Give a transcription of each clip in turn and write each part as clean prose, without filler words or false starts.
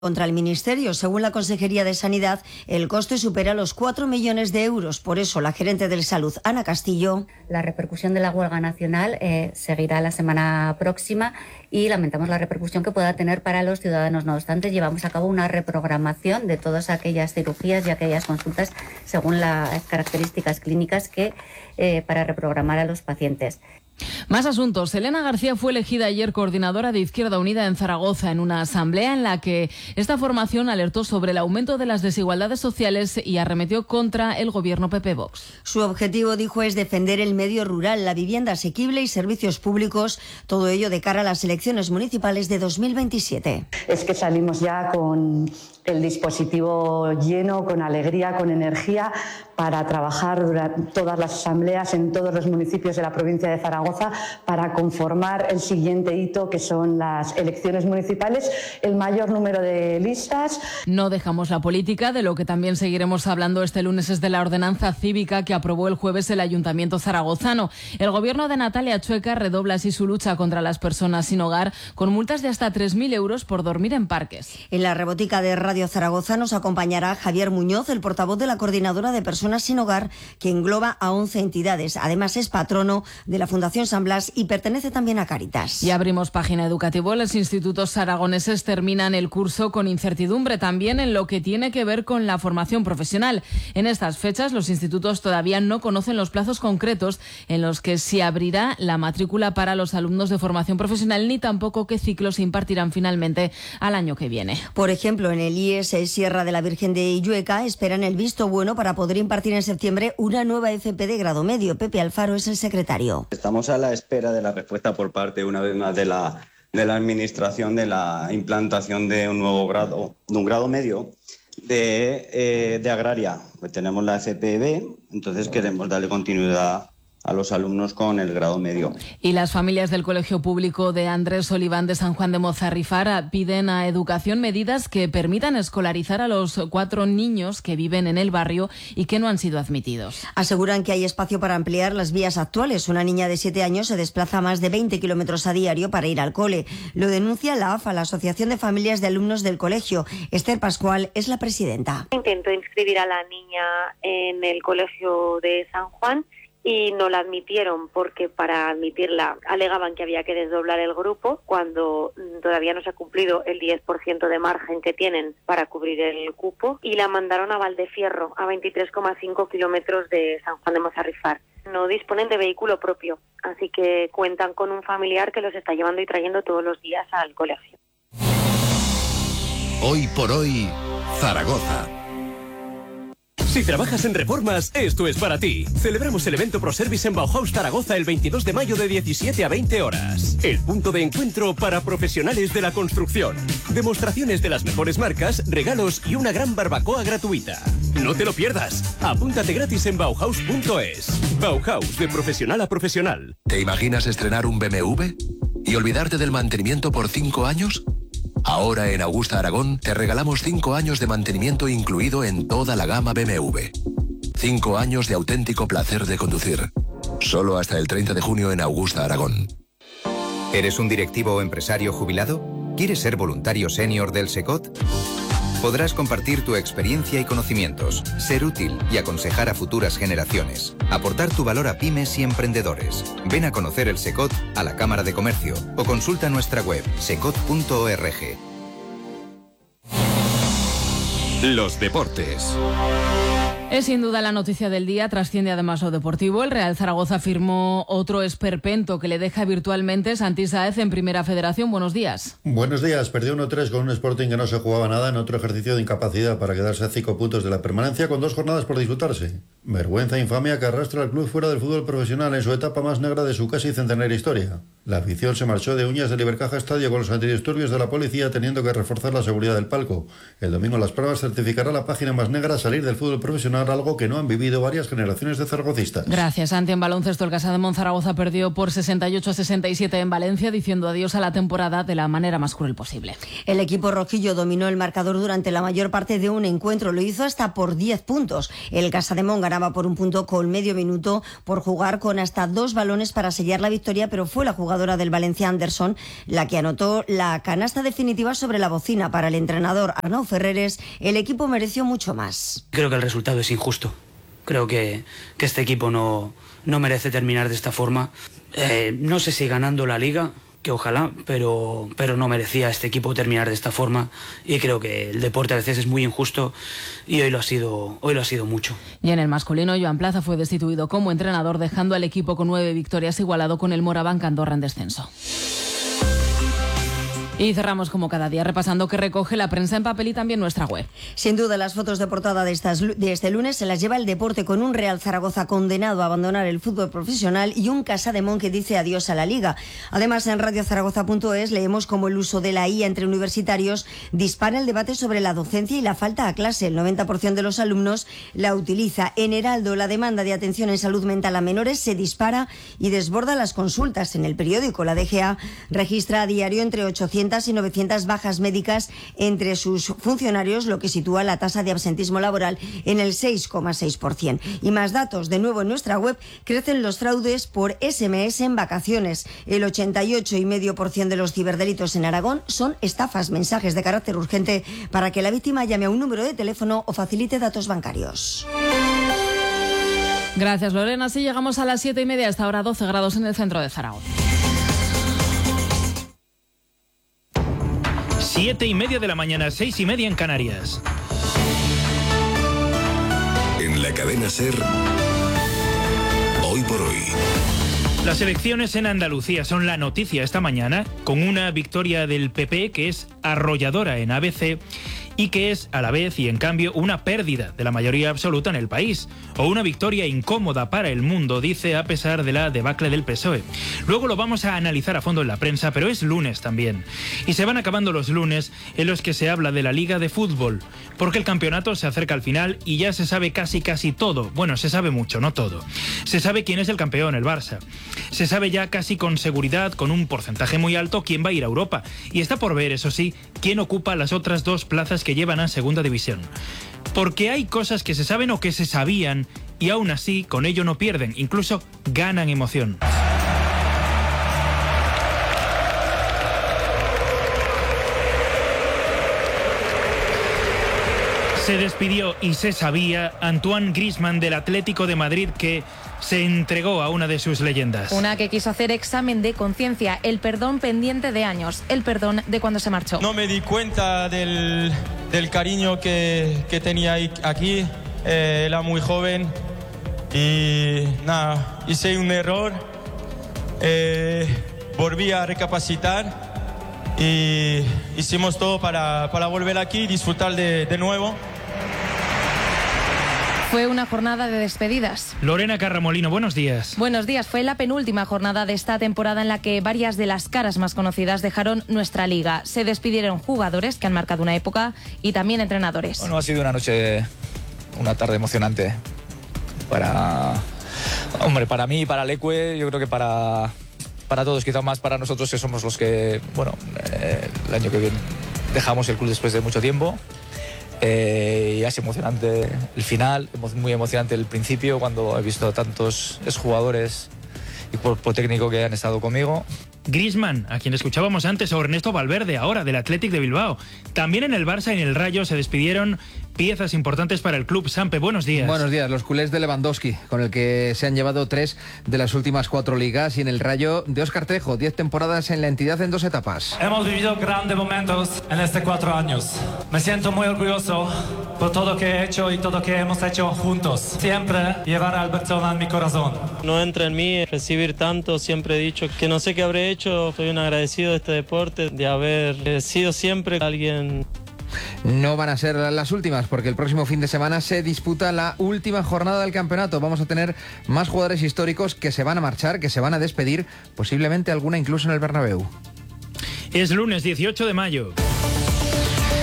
contra el Ministerio. Según la Consejería de Sanidad, el coste supera los 4 millones de euros. Por eso, la gerente de Salud, Ana Castillo. La repercusión de la huelga nacional seguirá la semana próxima y lamentamos la repercusión que pueda tener para los ciudadanos. No obstante, llevamos a cabo una reprogramación de todas aquellas cirugías y aquellas consultas según las características clínicas que para reprogramar a los pacientes. Más asuntos. Elena García fue elegida ayer coordinadora de Izquierda Unida en Zaragoza en una asamblea en la que esta formación alertó sobre el aumento de las desigualdades sociales y arremetió contra el gobierno PP-Vox. Su objetivo, dijo, es defender el medio rural, la vivienda asequible y servicios públicos, todo ello de cara a las elecciones municipales de 2027. Es que salimos ya con el dispositivo lleno, con alegría, con energía, para trabajar durante todas las asambleas en todos los municipios de la provincia de Zaragoza para conformar el siguiente hito, que son las elecciones municipales, el mayor número de listas. No dejamos la política. De lo que también seguiremos hablando este lunes es de la ordenanza cívica que aprobó el jueves el Ayuntamiento zaragozano. El gobierno de Natalia Chueca redobla así su lucha contra las personas sin hogar, con multas de hasta 3.000 euros por dormir en parques. En la rebotica de Radio Zaragoza nos acompañará Javier Muñoz, el portavoz de la Coordinadora de Personas sin Hogar, que engloba a 11 entidades. Además, es patrono de la Fundación San Blas y pertenece también a Cáritas. Y abrimos página educativa. Los institutos aragoneses terminan el curso con incertidumbre también en lo que tiene que ver con la formación profesional. En estas fechas, los institutos todavía no conocen los plazos concretos en los que se abrirá la matrícula para los alumnos de formación profesional, ni tampoco qué ciclos se impartirán finalmente al año que viene. Por ejemplo, en el IES Sierra de la Virgen de Illueca esperan el visto bueno para poder impartir en septiembre una nueva FP de grado medio. Pepe Alfaro es el secretario. Estamos a la espera de la respuesta por parte, una vez más, de la Administración de la implantación de un nuevo grado, de un grado medio de agraria. Pues tenemos la FPB, entonces queremos darle continuidad a los alumnos con el grado medio. Y las familias del Colegio Público de Andrés Oliván de San Juan de Mozarrifar piden a Educación medidas que permitan escolarizar a los 4 niños que viven en el barrio y que no han sido admitidos. Aseguran que hay espacio para ampliar las vías actuales. Una niña de 7 años se desplaza más de 20 kilómetros a diario para ir al cole. Lo denuncia la AFA, la Asociación de Familias de Alumnos del Colegio. Esther Pascual es la presidenta. Intentó inscribir a la niña en el Colegio de San Juan y no la admitieron porque para admitirla alegaban que había que desdoblar el grupo cuando todavía no se ha cumplido el 10% de margen que tienen para cubrir el cupo, y la mandaron a Valdefierro, a 23,5 kilómetros de San Juan de Mozarrifar. No disponen de vehículo propio, así que cuentan con un familiar que los está llevando y trayendo todos los días al colegio. Hoy por hoy, Zaragoza. Si trabajas en reformas, esto es para ti. Celebramos el evento ProService en Bauhaus Zaragoza el 22 de mayo de 17 a 20 horas. El punto de encuentro para profesionales de la construcción. Demostraciones de las mejores marcas, regalos y una gran barbacoa gratuita. No te lo pierdas. Apúntate gratis en Bauhaus.es. Bauhaus, de profesional a profesional. ¿Te imaginas estrenar un BMW y olvidarte del mantenimiento por 5 años? Ahora en Augusta Aragón te regalamos 5 años de mantenimiento incluido en toda la gama BMW. 5 años de auténtico placer de conducir. Solo hasta el 30 de junio en Augusta Aragón. ¿Eres un directivo o empresario jubilado? ¿Quieres ser voluntario senior del SECOT? Podrás compartir tu experiencia y conocimientos, ser útil y aconsejar a futuras generaciones. Aportar tu valor a pymes y emprendedores. Ven a conocer el SECOT a la Cámara de Comercio o consulta nuestra web secot.org. Los deportes. Es sin duda la noticia del día, trasciende además lo deportivo. El Real Zaragoza firmó otro esperpento que le deja virtualmente Santi Sáez en Primera Federación. Buenos días. Buenos días. Perdió 1-3 con un Sporting que no se jugaba nada en otro ejercicio de incapacidad para quedarse a 5 puntos de la permanencia con 2 jornadas por disputarse. Vergüenza e infamia que arrastra al club fuera del fútbol profesional en su etapa más negra de su casi centenaria historia. La afición se marchó de uñas del Ibercaja Estadio con los antidisturbios de la policía, teniendo que reforzar la seguridad del palco. El domingo las pruebas certificará la página más negra a salir del fútbol profesional, algo que no han vivido varias generaciones de zaragocistas. Gracias, Santi. En baloncesto, el Casa de Monzaragoza perdió por 68-67 en Valencia, diciendo adiós a la temporada de la manera más cruel posible. El equipo rojillo dominó el marcador durante la mayor parte de un encuentro. Lo hizo hasta por 10 puntos. El Casa de ganaba por un punto con medio minuto por jugar con hasta 2 balones para sellar la victoria, pero fue la jugada jugadora del Valencia Anderson, la que anotó la canasta definitiva sobre la bocina. Para el entrenador Arnau Ferreres, el equipo mereció mucho más. Creo que el resultado es injusto. Creo que este equipo no merece terminar de esta forma. No sé si ganando la Liga, que ojalá, pero no merecía este equipo terminar de esta forma, y creo que el deporte a veces es muy injusto y hoy lo ha sido mucho. Y en el masculino, Joan Plaza fue destituido como entrenador, dejando al equipo con 9 victorias, igualado con el Morabanc Andorra en descenso. Y cerramos como cada día repasando qué recoge la prensa en papel y también nuestra web. Sin duda, las fotos de portada de este lunes se las lleva el deporte, con un Real Zaragoza condenado a abandonar el fútbol profesional y un Casademont que dice adiós a la Liga. Además, en radiozaragoza.es leemos cómo el uso de la IA entre universitarios dispara el debate sobre la docencia y la falta a clase. El 90% de los alumnos la utiliza. En Heraldo, la demanda de atención en salud mental a menores se dispara y desborda las consultas. En El Periódico, la DGA registra a diario entre 800 y 900 bajas médicas entre sus funcionarios, lo que sitúa la tasa de absentismo laboral en el 6,6%. Y más datos, de nuevo en nuestra web, crecen los fraudes por SMS en vacaciones. El 88,5% de los ciberdelitos en Aragón son estafas, mensajes de carácter urgente para que la víctima llame a un número de teléfono o facilite datos bancarios. Gracias, Lorena. Así llegamos a las 7:30, hasta ahora 12 grados en el centro de Zaragoza. 7:30 de la mañana, 6:30 en Canarias. En la cadena SER, hoy por hoy. Las elecciones en Andalucía son la noticia esta mañana, con una victoria del PP que es arrolladora en ABC y que es a la vez y en cambio una pérdida de la mayoría absoluta en el país, o una victoria incómoda para el mundo, dice, a pesar de la debacle del PSOE. Luego lo vamos a analizar a fondo en la prensa, pero es lunes también. Y se van acabando los lunes en los que se habla de la Liga de Fútbol, porque el campeonato se acerca al final y ya se sabe casi todo. Bueno, se sabe mucho, no todo. Se sabe quién es el campeón, el Barça. Se sabe ya casi con seguridad, con un porcentaje muy alto, quién va a ir a Europa. Y está por ver, eso sí, quién ocupa las otras 2 plazas que llevan a Segunda División. Porque hay cosas que se saben o que se sabían y aún así con ello no pierden, incluso ganan emoción. Se despidió y se sabía Antoine Griezmann del Atlético de Madrid, que se entregó a una de sus leyendas. Una que quiso hacer examen de conciencia, el perdón pendiente de años, el perdón de cuando se marchó. No me di cuenta del cariño que tenía aquí, era muy joven y nada, hice un error, volví a recapacitar y hicimos todo para volver aquí y disfrutar de nuevo. Fue una jornada de despedidas. Lorena Carramolino, buenos días. Buenos días. Fue la penúltima jornada de esta temporada en la que varias de las caras más conocidas dejaron nuestra liga. Se despidieron jugadores que han marcado una época y también entrenadores. Bueno, ha sido una tarde emocionante para mí y para Leque, yo creo que para todos, quizá más para nosotros, que somos los que, el año que viene dejamos el club después de mucho tiempo. Y es emocionante el final, muy emocionante el principio, cuando he visto tantos exjugadores y cuerpo técnico que han estado conmigo. Griezmann, a quien escuchábamos antes, o Ernesto Valverde, ahora del Athletic de Bilbao. También en el Barça y en el Rayo se despidieron piezas importantes para el club. Sampe, buenos días. Buenos días. Los culés de Lewandowski, con el que se han llevado 3 de las últimas 4 ligas, y en el Rayo de Óscar Trejo, 10 temporadas en la entidad en 2 etapas. Hemos vivido grandes momentos en estos 4 años. Me siento muy orgulloso por todo lo que he hecho y todo lo que hemos hecho juntos. Siempre llevar al Barcelona en mi corazón. No entra en mí recibir tanto, siempre he dicho que no sé qué habré hecho. Estoy un agradecido de este deporte, de haber sido siempre alguien. No van a ser las últimas, porque el próximo fin de semana se disputa la última jornada del campeonato. Vamos a tener más jugadores históricos que se van a marchar, que se van a despedir, posiblemente alguna incluso en el Bernabéu. Es lunes 18 de mayo.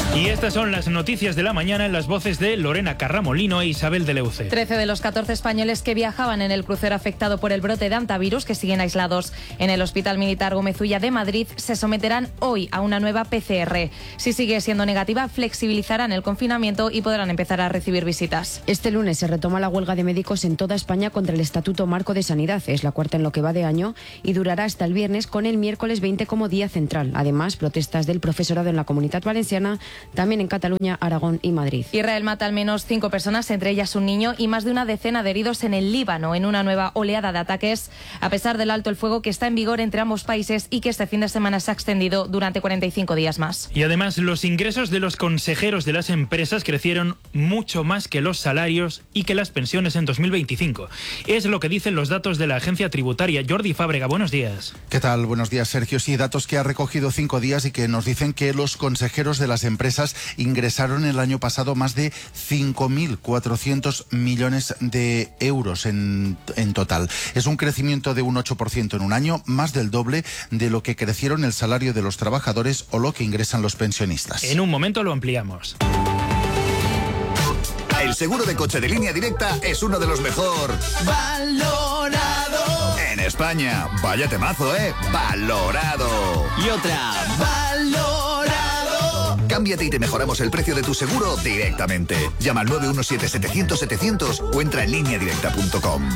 Y estas son las noticias de la mañana en las voces de Lorena Carramolino e Isabel de Leuce. 13 de los 14 españoles que viajaban en el crucero afectado por el brote de hantavirus, que siguen aislados en el Hospital Militar Gómez Ulla de Madrid, se someterán hoy a una nueva PCR. Si sigue siendo negativa, flexibilizarán el confinamiento y podrán empezar a recibir visitas. Este lunes se retoma la huelga de médicos en toda España contra el Estatuto Marco de Sanidad. Es la cuarta en lo que va de año y durará hasta el viernes, con el miércoles 20 como día central. Además, protestas del profesorado en la Comunidad Valenciana, también en Cataluña, Aragón y Madrid. Israel mata al menos 5 personas, entre ellas un niño, y más de una decena de heridos en el Líbano, en una nueva oleada de ataques, a pesar del alto el fuego que está en vigor entre ambos países y que este fin de semana se ha extendido durante 45 días más. Y además, los ingresos de los consejeros de las empresas crecieron mucho más que los salarios y que las pensiones en 2025. Es lo que dicen los datos de la agencia tributaria. Jordi Fábrega, buenos días. ¿Qué tal? Buenos días, Sergio. Sí, datos que ha recogido 5 días y que nos dicen que los consejeros de las empresas ingresaron el año pasado más de 5.400 millones de euros en total. Es un crecimiento de un 8% en un año, más del doble de lo que crecieron el salario de los trabajadores o lo que ingresan los pensionistas. En un momento lo ampliamos. El seguro de coche de Línea Directa es uno de los mejor valorado en España. Vaya temazo, valorado. Y otra, valorado. Cámbiate y te mejoramos el precio de tu seguro directamente. Llama al 917-700-700 o entra en lineadirecta.com.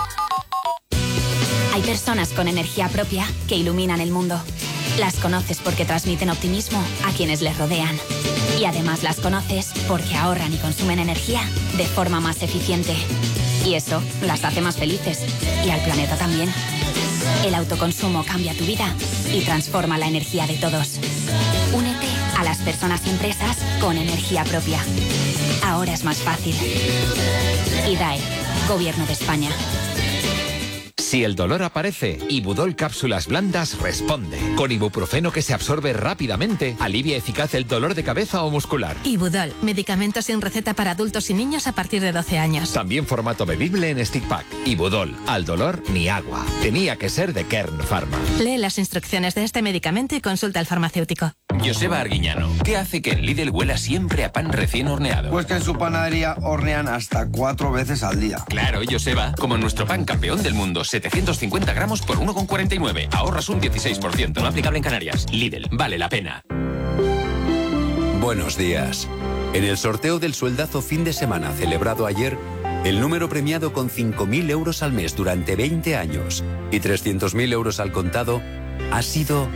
Hay personas con energía propia que iluminan el mundo. Las conoces porque transmiten optimismo a quienes les rodean. Y además las conoces porque ahorran y consumen energía de forma más eficiente. Y eso las hace más felices. Y al planeta también. El autoconsumo cambia tu vida y transforma la energía de todos. Únete a las personas y empresas con energía propia. Ahora es más fácil. IDAE, Gobierno de España. Si el dolor aparece, Ibudol Cápsulas Blandas responde. Con ibuprofeno que se absorbe rápidamente, alivia eficaz el dolor de cabeza o muscular. Ibudol, medicamento sin receta para adultos y niños a partir de 12 años. También formato bebible en stick pack. Ibudol, al dolor ni agua. Tenía que ser de Kern Pharma. Lee las instrucciones de este medicamento y consulta al farmacéutico. Joseba Arguiñano, ¿qué hace que en Lidl huela siempre a pan recién horneado? Pues que en su panadería hornean hasta 4 veces al día. Claro, Joseba, como nuestro pan campeón del mundo, 750 gramos por 1,49. Ahorras un 16%. No aplicable en Canarias. Lidl, vale la pena. Buenos días. En el sorteo del sueldazo fin de semana celebrado ayer, el número premiado con 5.000 euros al mes durante 20 años y 300.000 euros al contado ha sido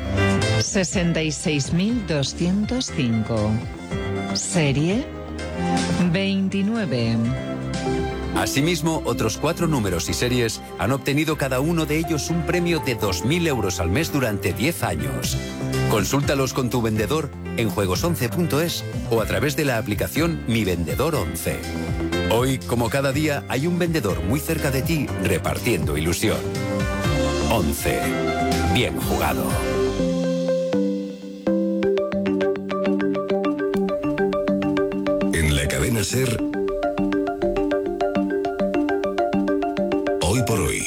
66.205. Serie 29. Asimismo, otros 4 números y series han obtenido cada uno de ellos un premio de 2.000 euros al mes durante 10 años. Consúltalos con tu vendedor en juegos11.es o a través de la aplicación Mi Vendedor 11. Hoy, como cada día, hay un vendedor muy cerca de ti repartiendo ilusión. 11. Bien jugado. En la cadena SER, Hoy por Hoy.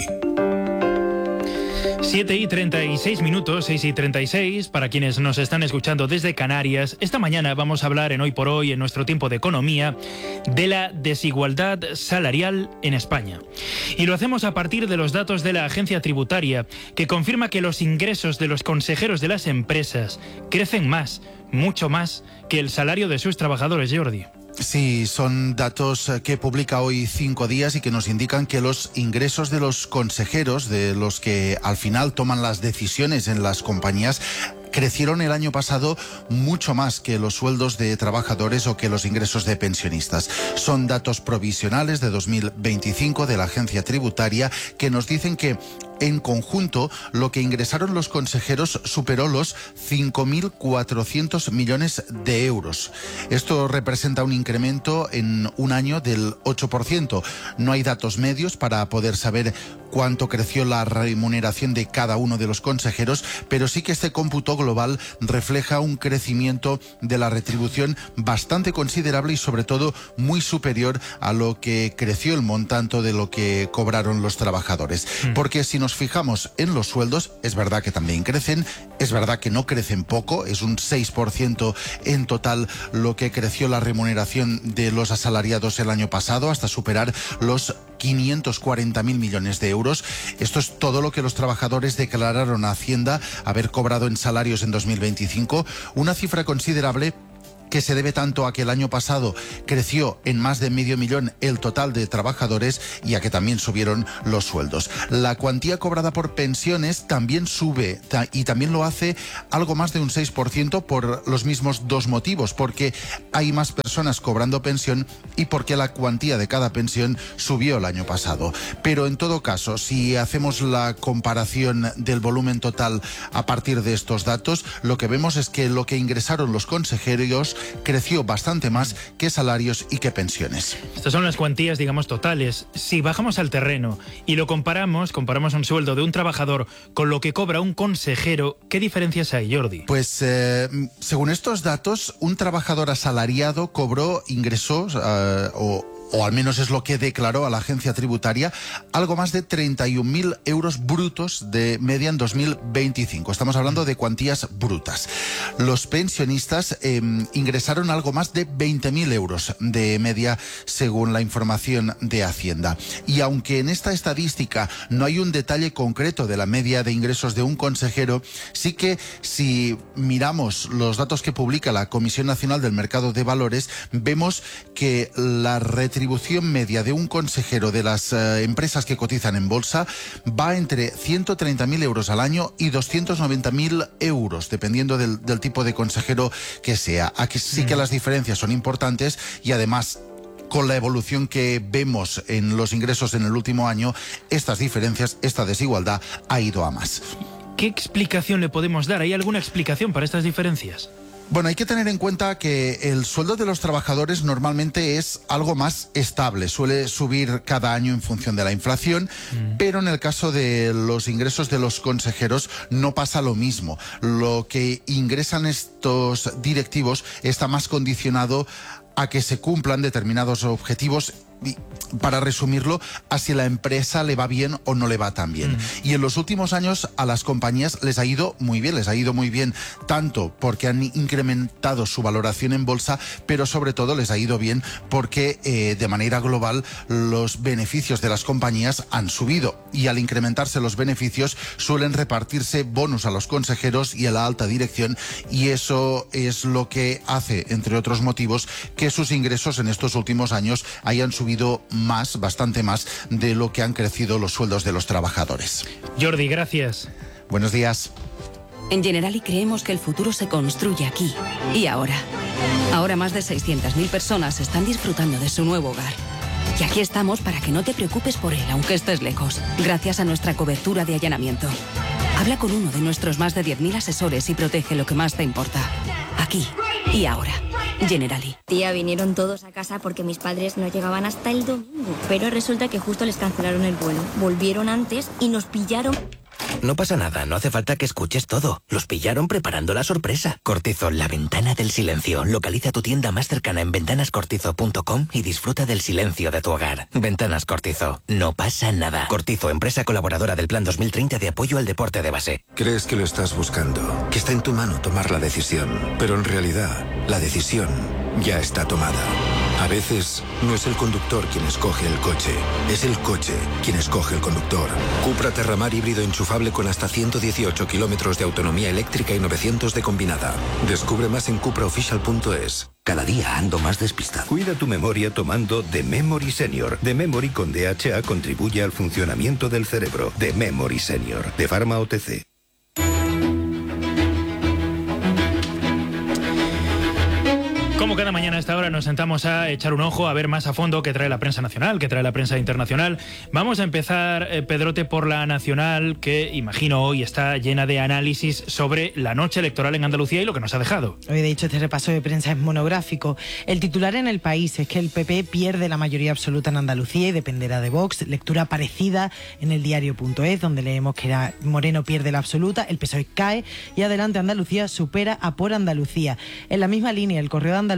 7:36, 6:36, para quienes nos están escuchando desde Canarias. Esta mañana vamos a hablar en Hoy por Hoy, en nuestro tiempo de economía, de la desigualdad salarial en España. Y lo hacemos a partir de los datos de la agencia tributaria, que confirma que los ingresos de los consejeros de las empresas crecen más, mucho más, que el salario de sus trabajadores, Jordi. Sí, son datos que publica hoy 5 días y que nos indican que los ingresos de los consejeros, de los que al final toman las decisiones en las compañías, crecieron el año pasado mucho más que los sueldos de trabajadores o que los ingresos de pensionistas. Son datos provisionales de 2025 de la agencia tributaria que nos dicen que en conjunto, lo que ingresaron los consejeros superó los 5.400 millones de euros. Esto representa un incremento en un año del 8%. No hay datos medios para poder saber cuánto creció la remuneración de cada uno de los consejeros, pero sí que este cómputo global refleja un crecimiento de la retribución bastante considerable y sobre todo muy superior a lo que creció el montante de lo que cobraron los trabajadores. Porque si nos nos fijamos en los sueldos, es verdad que también crecen, es verdad que no crecen poco, es un 6% en total lo que creció la remuneración de los asalariados el año pasado, hasta superar los 540.000 millones de euros. Esto es todo lo que los trabajadores declararon a Hacienda haber cobrado en salarios en 2025, una cifra considerable que se debe tanto a que el año pasado creció en más de 500.000 el total de trabajadores y a que también subieron los sueldos. La cuantía cobrada por pensiones también sube y también lo hace algo más de un 6% por los mismos dos motivos, porque hay más personas cobrando pensión y porque la cuantía de cada pensión subió el año pasado. Pero en todo caso, si hacemos la comparación del volumen total a partir de estos datos, lo que vemos es que lo que ingresaron los consejeros creció bastante más que salarios y que pensiones. Estas son las cuantías, digamos, totales. Si bajamos al terreno y lo comparamos un sueldo de un trabajador con lo que cobra un consejero, ¿qué diferencias hay, Jordi? Pues según estos datos, un trabajador asalariado cobró ingresos o al menos es lo que declaró a la agencia tributaria, algo más de 31.000 euros brutos de media en 2025. Estamos hablando de cuantías brutas. Los pensionistas ingresaron algo más de 20.000 euros de media, según la información de Hacienda. Y aunque en esta estadística no hay un detalle concreto de la media de ingresos de un consejero, sí que si miramos los datos que publica la Comisión Nacional del Mercado de Valores, vemos que la retribución media de un consejero de las empresas que cotizan en bolsa va entre 130.000 euros al año y 290.000 euros, dependiendo del tipo de consejero que sea. Aquí sí que las diferencias son importantes y además, con la evolución que vemos en los ingresos en el último año, estas diferencias, esta desigualdad ha ido a más. ¿Qué explicación le podemos dar? ¿Hay alguna explicación para estas diferencias? Bueno, hay que tener en cuenta que el sueldo de los trabajadores normalmente es algo más estable, suele subir cada año en función de la inflación, pero en el caso de los ingresos de los consejeros no pasa lo mismo. Lo que ingresan estos directivos está más condicionado a que se cumplan determinados objetivos, y, para resumirlo, a si la empresa le va bien o no le va tan bien. Y en los últimos años a las compañías les ha ido muy bien, tanto porque han incrementado su valoración en bolsa, pero sobre todo les ha ido bien porque de manera global los beneficios de las compañías han subido, y al incrementarse los beneficios suelen repartirse bonus a los consejeros y a la alta dirección, y eso es lo que hace, entre otros motivos, que sus ingresos en estos últimos años hayan subido más, bastante más, de lo que han crecido los sueldos de los trabajadores. Jordi, gracias. Buenos días. En Generali creemos que el futuro se construye aquí y ahora. Ahora más de 600.000 personas están disfrutando de su nuevo hogar. Y aquí estamos para que no te preocupes por él, aunque estés lejos, gracias a nuestra cobertura de allanamiento. Habla con uno de nuestros más de 10.000 asesores y protege lo que más te importa. Aquí y ahora. Generali. Tía, vinieron todos a casa porque mis padres no llegaban hasta el domingo. Pero resulta que justo les cancelaron el vuelo. Volvieron antes y nos pillaron. No pasa nada, no hace falta que escuches todo. Los pillaron preparando la sorpresa. Cortizo, la ventana del silencio. Localiza tu tienda más cercana en ventanascortizo.com y disfruta del silencio de tu hogar. Ventanas Cortizo, no pasa nada. Cortizo, empresa colaboradora del Plan 2030 de apoyo al deporte de base. Crees que lo estás buscando, que está en tu mano tomar la decisión, pero en realidad la decisión ya está tomada. A veces no es el conductor quien escoge el coche, es el coche quien escoge el conductor. Cupra Terramar híbrido enchufable con hasta 118 kilómetros de autonomía eléctrica y 900 de combinada. Descubre más en cupraofficial.es. Cada día ando más despistado. Cuida tu memoria tomando The Memory Senior. The Memory con DHA contribuye al funcionamiento del cerebro. The Memory Senior, de Pharma OTC. Como cada mañana a esta hora nos sentamos a echar un ojo, a ver más a fondo qué trae la prensa nacional, qué trae la prensa internacional. Vamos a empezar, Pedrote, por la nacional, que imagino hoy está llena de análisis sobre la noche electoral en Andalucía y lo que nos ha dejado. Hoy, de hecho, este repaso de prensa es monográfico. El titular en El País es que el PP pierde la mayoría absoluta en Andalucía y dependerá de Vox. Lectura parecida en el diario.es, donde leemos que Moreno pierde la absoluta, el PSOE cae y Adelante Andalucía supera a Por Andalucía. En la misma línea, el Correo de Andalucía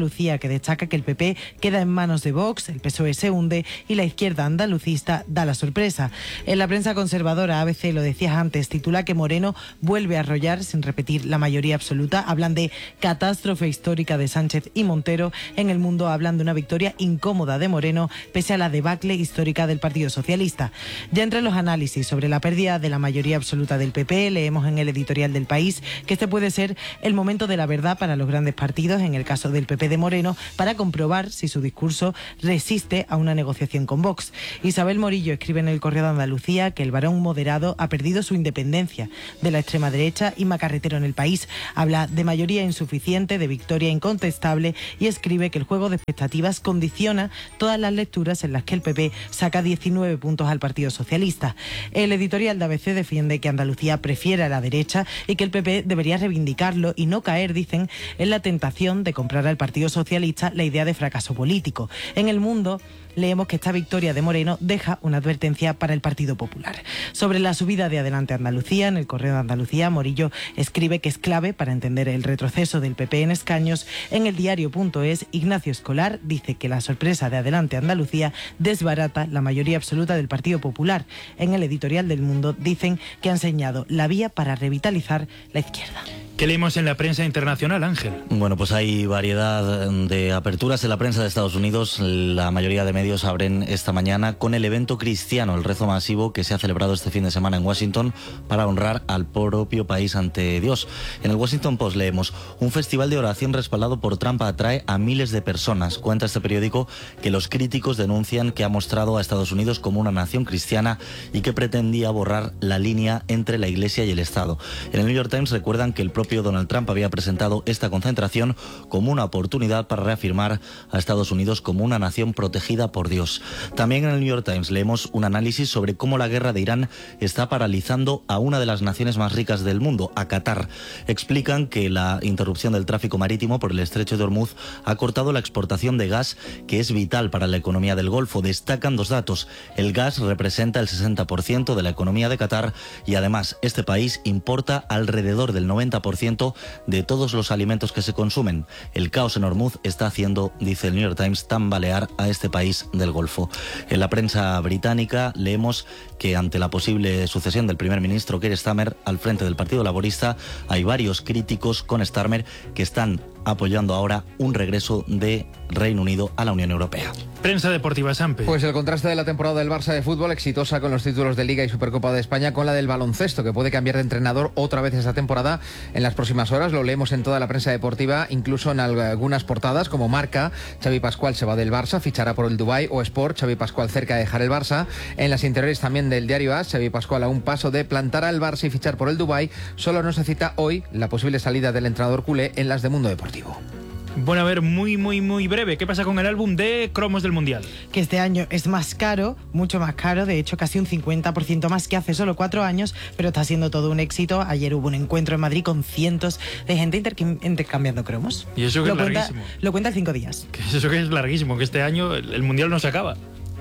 Andalucía, que destaca que el PP queda en manos de Vox, el PSOE se hunde y la izquierda andalucista da la sorpresa. En la prensa conservadora, ABC, lo decías antes, titula que Moreno vuelve a arrollar sin repetir la mayoría absoluta. Hablan de catástrofe histórica de Sánchez y Montero. En El Mundo hablan de una victoria incómoda de Moreno pese a la debacle histórica del Partido Socialista. Ya entre los análisis sobre la pérdida de la mayoría absoluta del PP, leemos en el editorial del País que este puede ser el momento de la verdad para los grandes partidos, en el caso del PP de Moreno, para comprobar si su discurso resiste a una negociación con Vox. Isabel Morillo escribe en el Correo de Andalucía que el varón moderado ha perdido su independencia de la extrema derecha. Inma Carretero en El País habla de mayoría insuficiente, de victoria incontestable y escribe que el juego de expectativas condiciona todas las lecturas en las que el PP saca 19 puntos al Partido Socialista. El editorial de ABC defiende que Andalucía prefiere a la derecha y que el PP debería reivindicarlo y no caer, dicen, en la tentación de comprar al Partido Socialista la idea de fracaso político. En El Mundo leemos que esta victoria de Moreno deja una advertencia para el Partido Popular. Sobre la subida de Adelante Andalucía, en el Correo de Andalucía, Morillo escribe que es clave para entender el retroceso del PP en escaños. En el diario.es, Ignacio Escolar dice que la sorpresa de Adelante Andalucía desbarata la mayoría absoluta del Partido Popular. En el editorial del Mundo dicen que ha enseñado la vía para revitalizar la izquierda. ¿Qué leemos en la prensa internacional, Ángel? Bueno, pues hay variedad de aperturas en la prensa de Estados Unidos. La mayoría de medios abren esta mañana con el evento cristiano, el rezo masivo que se ha celebrado este fin de semana en Washington para honrar al propio país ante Dios. En el Washington Post leemos: un festival de oración respaldado por Trump atrae a miles de personas. Cuenta este periódico que los críticos denuncian que ha mostrado a Estados Unidos como una nación cristiana y que pretendía borrar la línea entre la Iglesia y el Estado. En el New York Times recuerdan que el propio Donald Trump había presentado esta concentración como una oportunidad para reafirmar a Estados Unidos como una nación protegida por Dios. También en el New York Times leemos un análisis sobre cómo la guerra de Irán está paralizando a una de las naciones más ricas del mundo, a Qatar. Explican que la interrupción del tráfico marítimo por el estrecho de Hormuz ha cortado la exportación de gas, que es vital para la economía del Golfo. Destacan dos datos: el gas representa el 60% de la economía de Qatar y además este país importa alrededor del 90% de todos los alimentos que se consumen. El caos en Hormuz está haciendo, dice el New York Times, tambalear a este país del Golfo. En la prensa británica leemos que ante la posible sucesión del primer ministro Keir Starmer al frente del Partido Laborista, hay varios críticos con Starmer que están apoyando ahora un regreso de Reino Unido a la Unión Europea. Prensa deportiva, Sampe. Pues el contraste de la temporada del Barça de fútbol, exitosa con los títulos de Liga y Supercopa de España, con la del baloncesto, que puede cambiar de entrenador otra vez esta temporada en las próximas horas. Lo leemos en toda la prensa deportiva, incluso en algunas portadas como Marca: Xavi Pascual se va del Barça, fichará por el Dubái, o Sport: Xavi Pascual cerca de dejar el Barça. En las interiores también del diario AS, Xavi Pascual a un paso de plantar al Barça y fichar por el Dubái. Solo no se cita hoy la posible salida del entrenador culé en las de Mundo Deportivo. Bueno, a ver, muy breve. ¿Qué pasa con el álbum de cromos del Mundial? Que este año es más caro, mucho más caro, de hecho casi un 50% más que hace solo 4 años, pero está siendo todo un éxito. Ayer hubo un encuentro en Madrid con cientos de gente intercambiando cromos. Y eso que es larguísimo. Lo cuenta el 5 días. Eso que es larguísimo, que este año el Mundial no se acaba.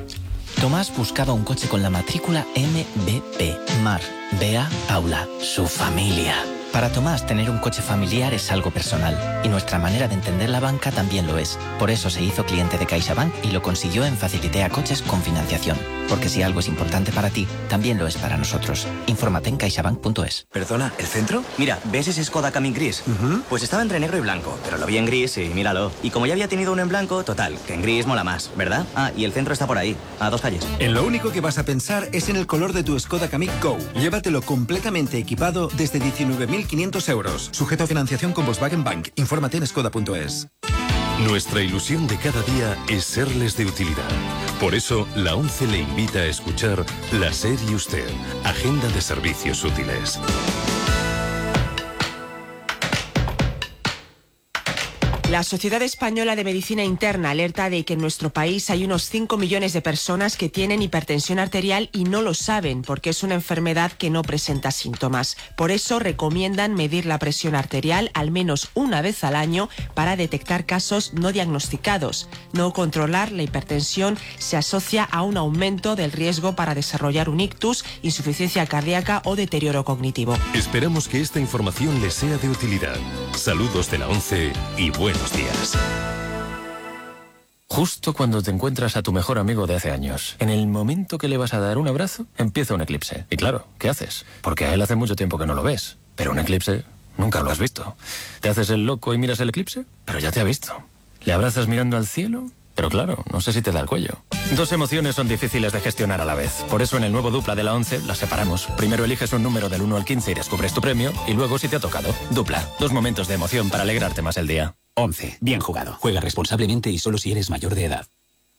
Tomás buscaba un coche con la matrícula MBP. Mar, Bea, Paula, su familia. Para Tomás, tener un coche familiar es algo personal, y nuestra manera de entender la banca también lo es. Por eso se hizo cliente de CaixaBank y lo consiguió en Facilitea Coches con financiación. Porque si algo es importante para ti, también lo es para nosotros. Infórmate en caixabank.es. Perdona, ¿el centro? Mira, ¿ves ese Skoda Kamiq gris? Pues estaba entre negro y blanco, pero lo vi en gris y míralo. Y como ya había tenido uno en blanco, total, que en gris mola más, ¿verdad? Ah, y el centro está por ahí, a 2 calles. En lo único que vas a pensar es en el color de tu Skoda Kamiq Go. Llévatelo completamente equipado desde 19.500 euros. Sujeto a financiación con Volkswagen Bank. Infórmate en skoda.es. Nuestra ilusión de cada día es serles de utilidad. Por eso, la ONCE le invita a escuchar La SER y Usted, Agenda de Servicios Útiles. La Sociedad Española de Medicina Interna alerta de que en nuestro país hay unos 5 millones de personas que tienen hipertensión arterial y no lo saben porque es una enfermedad que no presenta síntomas. Por eso recomiendan medir la presión arterial al menos una vez al año para detectar casos no diagnosticados. No controlar la hipertensión se asocia a un aumento del riesgo para desarrollar un ictus, insuficiencia cardíaca o deterioro cognitivo. Esperamos que esta información les sea de utilidad. Saludos de la ONCE y buenos días. Justo cuando te encuentras a tu mejor amigo de hace años. En el momento que le vas a dar un abrazo, empieza un eclipse. Y claro, ¿qué haces? Porque a él hace mucho tiempo que no lo ves. Pero un eclipse nunca lo has visto. ¿Te haces el loco y miras el eclipse? Pero ya te ha visto. ¿Le abrazas mirando al cielo? Pero claro, no sé si te da el cuello. Dos emociones son difíciles de gestionar a la vez. Por eso en el nuevo Dupla de la 11 las separamos. Primero eliges un número del 1 al 15 y descubres tu premio. Y luego si te ha tocado. Dupla. 2 momentos de emoción para alegrarte más el día. 11. Bien jugado. Juega responsablemente y solo si eres mayor de edad.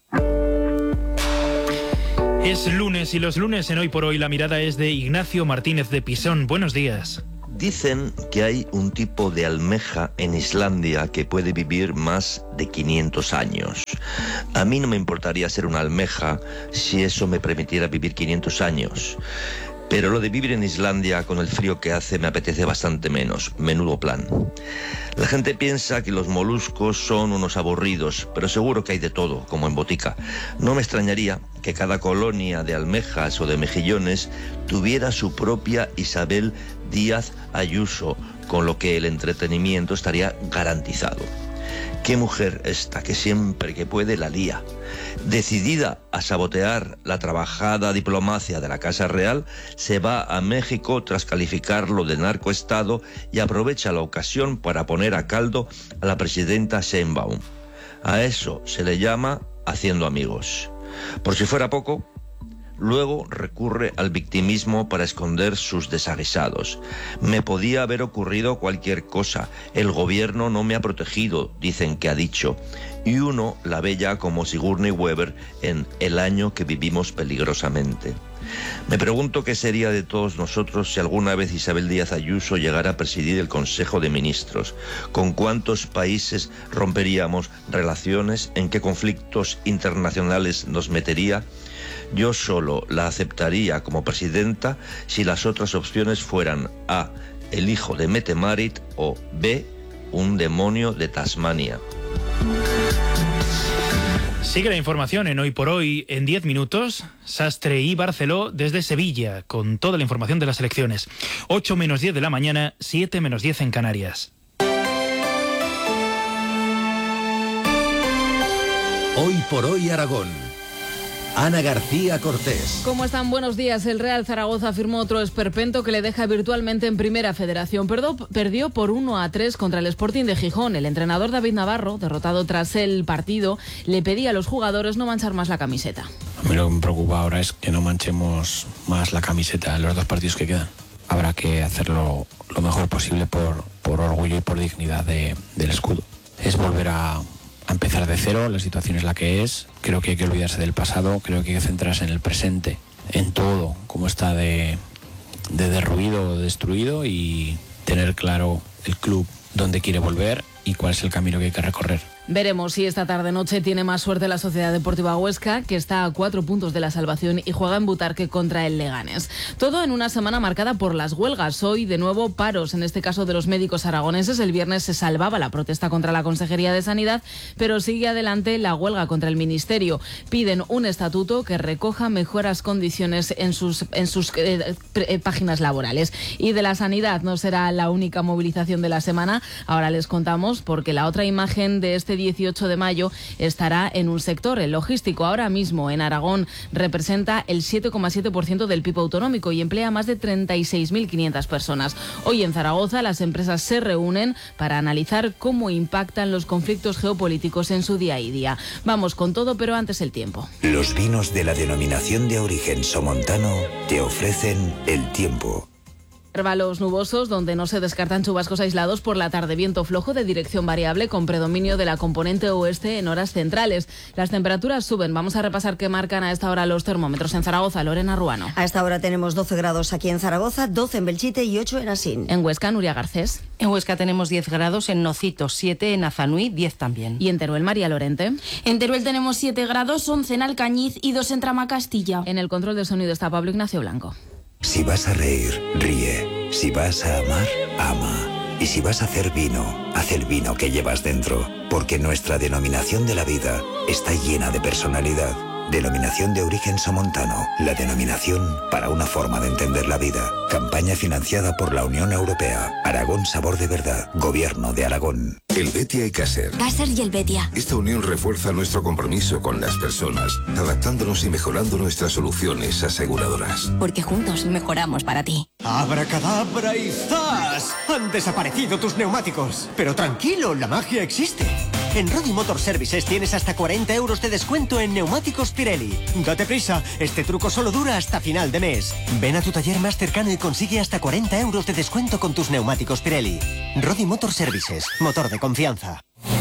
Es lunes y los lunes en Hoy por Hoy la mirada es de Ignacio Martínez de Pisón. Buenos días. Dicen que hay un tipo de almeja en Islandia que puede vivir más de 500 años. A mí no me importaría ser una almeja si eso me permitiera vivir 500 años. Pero lo de vivir en Islandia con el frío que hace me apetece bastante menos. Menudo plan. La gente piensa que los moluscos son unos aburridos, pero seguro que hay de todo, como en botica. No me extrañaría que cada colonia de almejas o de mejillones tuviera su propia Isabel Díaz Ayuso, con lo que el entretenimiento estaría garantizado. Qué mujer esta, que siempre que puede la lía. Decidida a sabotear la trabajada diplomacia de la Casa Real, se va a México tras calificarlo de narcoestado y aprovecha la ocasión para poner a caldo a la presidenta Sheinbaum. A eso se le llama haciendo amigos. Por si fuera poco, luego recurre al victimismo para esconder sus desaguisados. Me podía haber ocurrido cualquier cosa. El gobierno no me ha protegido, dicen que ha dicho. Y uno la ve ya como Sigourney Weaver en El año que vivimos peligrosamente. Me pregunto qué sería de todos nosotros si alguna vez Isabel Díaz Ayuso llegara a presidir el Consejo de Ministros. ¿Con cuántos países romperíamos relaciones? ¿En qué conflictos internacionales nos metería? Yo solo la aceptaría como presidenta si las otras opciones fueran A, el hijo de Mette Marit, o B, un demonio de Tasmania. Sigue la información en Hoy por Hoy en 10 minutos. Sastre y Barceló desde Sevilla, con toda la información de las elecciones. 8 menos 10 de la mañana, 7 menos 10 en Canarias. Hoy por Hoy Aragón. Ana García Cortés. ¿Cómo están? Buenos días. El Real Zaragoza firmó otro esperpento que le deja virtualmente en Primera Federación. Perdió por 1-3 contra el Sporting de Gijón. El entrenador David Navarro, derrotado tras el partido, le pedía a los jugadores no manchar más la camiseta. A mí lo que me preocupa ahora es que no manchemos más la camiseta en los 2 partidos que quedan. Habrá que hacerlo lo mejor posible por orgullo y por dignidad del escudo. Es volver a empezar de cero, la situación es la que es. Creo que hay que olvidarse del pasado, creo que hay que centrarse en el presente, en todo, cómo está de derruido, destruido, y tener claro el club dónde quiere volver y cuál es el camino que hay que recorrer. Veremos si esta tarde-noche tiene más suerte la Sociedad Deportiva Huesca, que está a 4 puntos de la salvación y juega en Butarque contra el Leganés. Todo en una semana marcada por las huelgas. Hoy, de nuevo, paros, en este caso de los médicos aragoneses. El viernes se salvaba la protesta contra la Consejería de Sanidad, pero sigue adelante la huelga contra el Ministerio. Piden un estatuto que recoja mejores condiciones en sus páginas laborales. Y de la sanidad no será la única movilización de la semana. Ahora les contamos, porque la otra imagen de este 18 de mayo estará en un sector, el logístico. Ahora mismo en Aragón representa el 7,7% del PIB autonómico y emplea más de 36.500 personas. Hoy en Zaragoza las empresas se reúnen para analizar cómo impactan los conflictos geopolíticos en su día a día. Vamos con todo, pero antes el tiempo. Los vinos de la denominación de origen Somontano te ofrecen el tiempo. Intervalos nubosos donde no se descartan chubascos aislados por la tarde. Viento flojo de dirección variable con predominio de la componente oeste en horas centrales. Las temperaturas suben. Vamos a repasar qué marcan a esta hora los termómetros en Zaragoza. Lorena Ruano. A esta hora tenemos 12 grados aquí en Zaragoza, 12 en Belchite y 8 en Asín. En Huesca, Nuria Garcés. En Huesca tenemos 10 grados, en Nocito 7, en Azanui 10 también. Y en Teruel, María Lorente. En Teruel tenemos 7 grados, 11 en Alcañiz y 2 en Tramacastilla. En el control de sonido está Pablo Ignacio Blanco. Si vas a reír, ríe. Si vas a amar, ama. Y si vas a hacer vino, haz el vino que llevas dentro. Porque nuestra denominación de la vida está llena de personalidad. Denominación de origen somontano. La denominación para una forma de entender la vida. Campaña financiada por la Unión Europea. Aragón Sabor de Verdad. Gobierno de Aragón. Helvetia y Caser. Caser y Helvetia. Esta unión refuerza nuestro compromiso con las personas, adaptándonos y mejorando nuestras soluciones aseguradoras. Porque juntos mejoramos para ti. ¡Abracadabra y ¡zas! Han desaparecido tus neumáticos. Pero tranquilo, la magia existe. En Rodi Motor Services tienes hasta 40 euros de descuento en neumáticos Pirelli. Date prisa, este truco solo dura hasta final de mes. Ven a tu taller más cercano y consigue hasta 40 euros de descuento con tus neumáticos Pirelli. Rodi Motor Services, motor de confianza.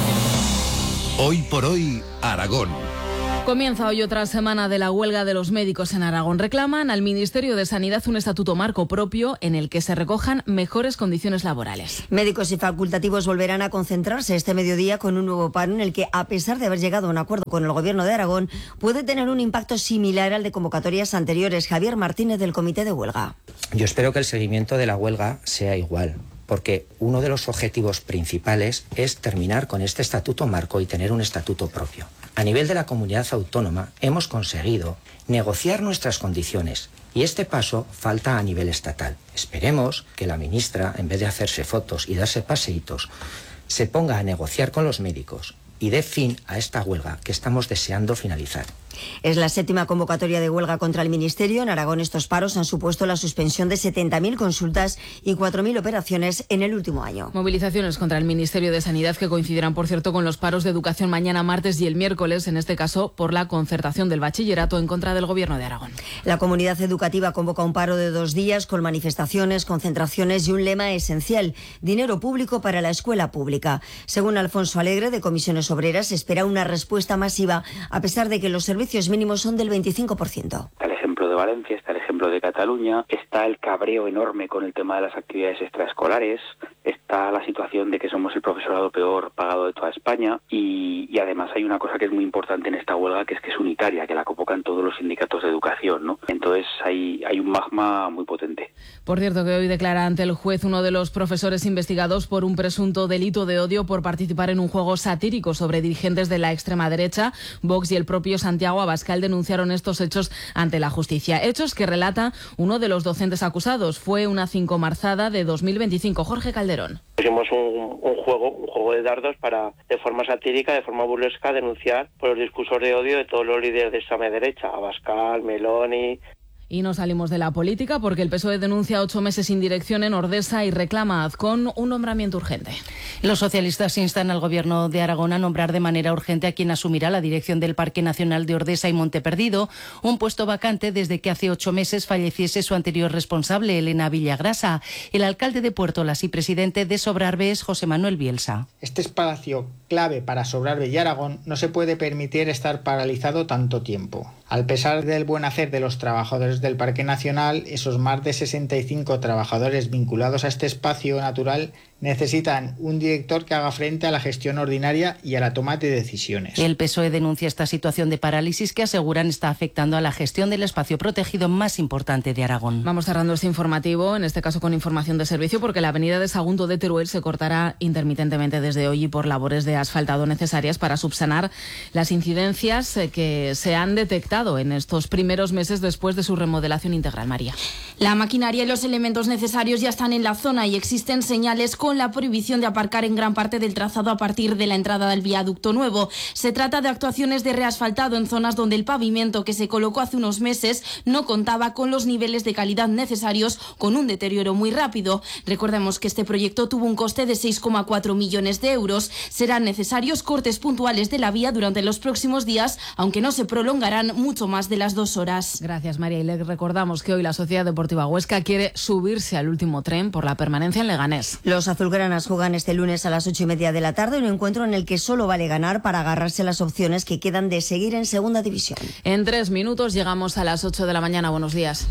Hoy por hoy, Aragón. Comienza hoy otra semana de la huelga de los médicos en Aragón. Reclaman al Ministerio de Sanidad un estatuto marco propio en el que se recojan mejores condiciones laborales. Médicos y facultativos volverán a concentrarse este mediodía con un nuevo paro en el que, a pesar de haber llegado a un acuerdo con el Gobierno de Aragón, puede tener un impacto similar al de convocatorias anteriores. Javier Martínez, del Comité de Huelga. Yo espero que el seguimiento de la huelga sea igual, porque uno de los objetivos principales es terminar con este estatuto marco y tener un estatuto propio. A nivel de la comunidad autónoma hemos conseguido negociar nuestras condiciones y este paso falta a nivel estatal. Esperemos que la ministra, en vez de hacerse fotos y darse paseitos, se ponga a negociar con los médicos y dé fin a esta huelga que estamos deseando finalizar. Es la 7ª convocatoria de huelga contra el Ministerio. En Aragón estos paros han supuesto la suspensión de 70.000 consultas y 4.000 operaciones en el último año. Movilizaciones contra el Ministerio de Sanidad que coincidirán, por cierto, con los paros de educación mañana martes y el miércoles, en este caso por la concertación del bachillerato en contra del Gobierno de Aragón. La comunidad educativa convoca un paro de 2 días con manifestaciones, concentraciones y un lema esencial: dinero público para la escuela pública. Según Alfonso Alegre, de Comisiones Obreras, se espera una respuesta masiva a pesar de que los servicios mínimos son del 25%. Está el ejemplo de Valencia, está el ejemplo de Cataluña, está el cabreo enorme con el tema de las actividades extraescolares, está la situación de que somos el profesorado peor pagado de toda España y además hay una cosa que es muy importante en esta huelga, que es unitaria, que la convocan todos los sindicatos de educación, ¿no? Entonces hay un magma muy potente. Por cierto, que hoy declara ante el juez uno de los profesores investigados por un presunto delito de odio por participar en un juego satírico sobre dirigentes de la extrema derecha. Vox y el propio Santiago Abascal denunciaron estos hechos ante la justicia. Hechos que relata uno de los docentes acusados. Fue una cincomarzada de 2025. Jorge Calderón. Hicimos un juego de dardos para, de forma satírica, de forma burlesca, denunciar por los discursos de odio de todos los líderes de extrema derecha, Abascal, Meloni. Y no salimos de la política porque el PSOE denuncia 8 meses sin dirección en Ordesa y reclama a Azcón un nombramiento urgente. Los socialistas instan al Gobierno de Aragón a nombrar de manera urgente a quien asumirá la dirección del Parque Nacional de Ordesa y Monte Perdido, un puesto vacante desde que hace 8 meses falleciese su anterior responsable, Elena Villagrasa. El alcalde de Puertolas y presidente de Sobrarbe es José Manuel Bielsa. Este espacio clave para Sobrarbe y Aragón no se puede permitir estar paralizado tanto tiempo. Al pesar del buen hacer de los trabajadores del Parque Nacional, esos más de 65 trabajadores vinculados a este espacio natural necesitan un director que haga frente a la gestión ordinaria y a la toma de decisiones. El PSOE denuncia esta situación de parálisis que aseguran está afectando a la gestión del espacio protegido más importante de Aragón. Vamos cerrando este informativo, en este caso con información de servicio, porque la avenida de Sagunto de Teruel se cortará intermitentemente desde hoy y por labores de asfaltado necesarias para subsanar las incidencias que se han detectado en estos primeros meses después de su remodelación integral. María. La maquinaria y los elementos necesarios ya están en la zona y existen señales con la prohibición de aparcar en gran parte del trazado a partir de la entrada del viaducto nuevo. Se trata de actuaciones de reasfaltado en zonas donde el pavimento que se colocó hace unos meses no contaba con los niveles de calidad necesarios, con un deterioro muy rápido. Recordemos que este proyecto tuvo un coste de 6,4 millones de euros. Serán necesarios cortes puntuales de la vía durante los próximos días, aunque no se prolongarán mucho más de las 2 horas. Gracias, María. Y le recordamos que hoy la Sociedad Deportiva Huesca quiere subirse al último tren por la permanencia en Leganés. Los azulgranas juegan este lunes a las 8:30 de la tarde, un encuentro en el que solo vale ganar para agarrarse a las opciones que quedan de seguir en segunda división. En 3 minutos llegamos a las 8 de la mañana. Buenos días.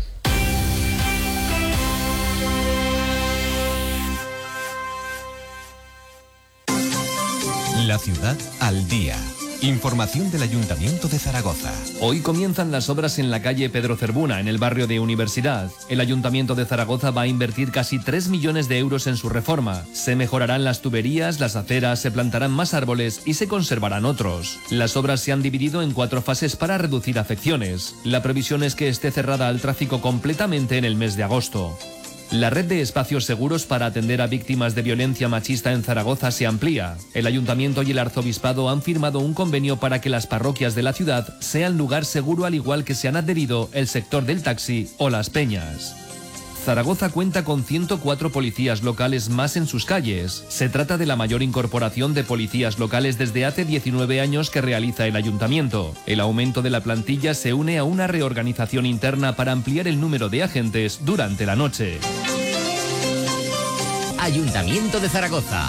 La ciudad al día. Información del Ayuntamiento de Zaragoza. Hoy comienzan las obras en la calle Pedro Cervuna, en el barrio de Universidad. El Ayuntamiento de Zaragoza va a invertir casi 3 millones de euros en su reforma. Se mejorarán las tuberías, las aceras, se plantarán más árboles y se conservarán otros. Las obras se han dividido en 4 fases para reducir afecciones. La previsión es que esté cerrada al tráfico completamente en el mes de agosto. La red de espacios seguros para atender a víctimas de violencia machista en Zaragoza se amplía. El Ayuntamiento y el Arzobispado han firmado un convenio para que las parroquias de la ciudad sean lugar seguro, al igual que se han adherido el sector del taxi o las peñas. Zaragoza cuenta con 104 policías locales más en sus calles. Se trata de la mayor incorporación de policías locales desde hace 19 años que realiza el Ayuntamiento. El aumento de la plantilla se une a una reorganización interna para ampliar el número de agentes durante la noche. Ayuntamiento de Zaragoza.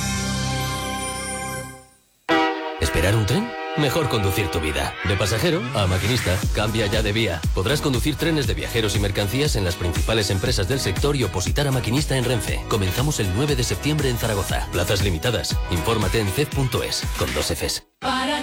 ¿Esperar un tren? Mejor conducir tu vida. De pasajero a maquinista. Cambia ya de vía. Podrás conducir trenes de viajeros y mercancías en las principales empresas del sector y opositar a maquinista en Renfe. Comenzamos el 9 de septiembre en Zaragoza. Plazas limitadas. Infórmate en cef.es con 2 Fs. Para